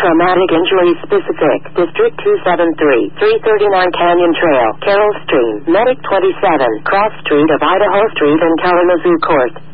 Traumatic Injury Specific, District 273, 339 Canyon Trail, Carroll Stream, Medic 27, Cross Street of Idaho Street and Kalamazoo Court.